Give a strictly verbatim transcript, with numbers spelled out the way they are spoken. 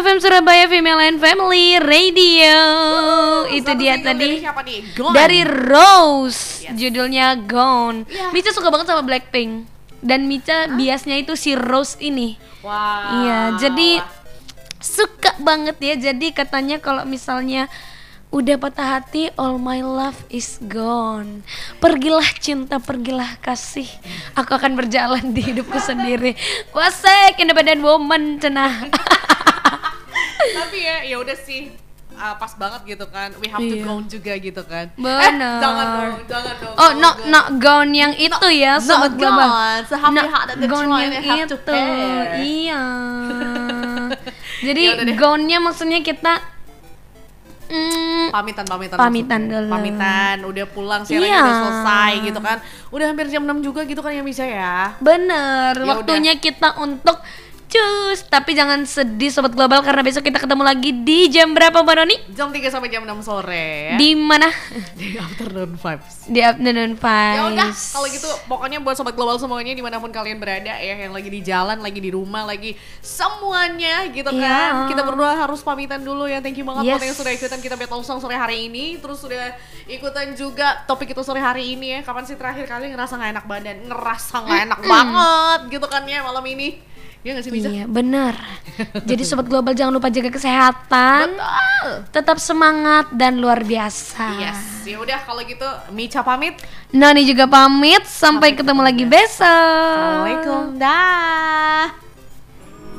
F M Surabaya Female and Family Radio. uh, Itu dia tadi dari, siapa nih? Gone. Dari Rose, Yes. judulnya Gone. Yeah. Mica suka banget sama Blackpink. Dan Mica huh? biasnya itu si Rose ini. Wow. Iya, jadi suka banget ya. Jadi katanya kalau misalnya udah patah hati, all my love is gone. Pergilah cinta, pergilah kasih. Aku akan berjalan di hidupku sendiri. Wasek, independent woman cenah. Tapi ya, ya udah sih. Uh, pas banget gitu kan. We have to Iya. gone juga gitu kan. Benar. Eh, jangan dong, jangan dong. Oh, no, gone. no gone yang itu ya, sobat global. Gone. So happy No, heart that the gone try yang and have to itu. pay. Iya. Jadi Ya udah deh. gone-nya maksudnya kita mm, Pamitan, pamitan, Pamitan maksudnya. dulu. Pamitan, udah pulang, siarannya Iya. udah selesai gitu kan. Udah hampir jam enam juga gitu kan ya bisa ya. bener, Ya waktunya kita untuk cus. Tapi jangan sedih sobat global karena besok kita ketemu lagi di jam berapa Mbak Noni? Jam tiga sampai jam enam sore ya. Di mana? Di Afternoon Vibes. Di Afternoon Vibes. Ya udah, kalau gitu pokoknya buat sobat global semuanya dimanapun kalian berada ya, yang lagi di jalan, lagi di rumah, lagi semuanya gitu kan. Iya. Kita berdua harus pamitan dulu ya. Thank you banget Yes. buat yang sudah ikutan kita Battle Song sore hari ini. Terus sudah ikutan juga topik itu sore hari ini ya. Kapan sih terakhir kali ngerasa nggak enak badan? Ngerasa nggak enak banget gitu kan ya malam ini. Iya gak sih bisa? Iya benar. Jadi sobat global jangan lupa jaga kesehatan. Betul. Tetap semangat dan luar biasa. Yes, ya udah kalau gitu Mica pamit. Noni juga pamit. Sampai Sampai ketemu ketemu lagi ya. besok. Assalamualaikum. Dah.